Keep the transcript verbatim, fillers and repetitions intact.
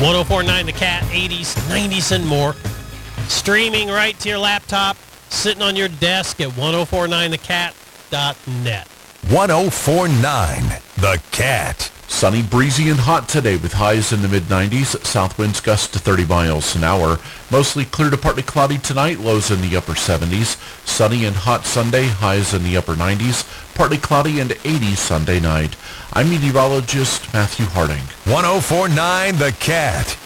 one oh four point nine The Cat, eighties, nineties, and more. Streaming right to your laptop, sitting on your desk at ten forty-nine the cat dot net. ten forty-nine The Cat. Sunny, breezy, and hot today with highs in the mid-nineties. South winds gust to thirty miles an hour. Mostly clear to partly cloudy tonight, lows in the upper seventies. Sunny and hot Sunday, highs in the upper nineties. Partly cloudy and eighty Sunday night. I'm meteorologist Matthew Harding. ten forty-nine The Cat.